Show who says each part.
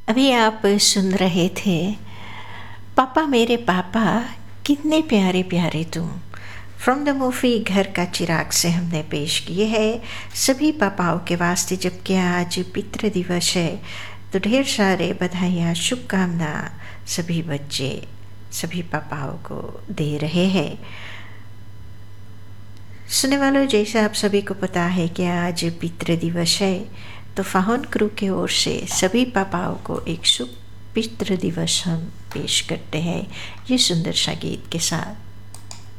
Speaker 1: अभी आप सुन रहे थे पापा मेरे पापा कितने प्यारे प्यारे तुम, फ्रॉम द मूवी घर का चिराग से हमने पेश किए है सभी पापाओं के वास्ते। जबकि आज पितृ दिवस है तो ढेर सारे बधाइयाँ शुभकामना सभी बच्चे सभी पापाओं को दे रहे हैं। सुनने वालों, जैसा आप सभी को पता है कि आज पितृ दिवस है तो फाहन क्रू की ओर से सभी पापाओं को एक शुभ पितृ दिवस हम पेश करते हैं ये सुंदर सा गीत के साथ।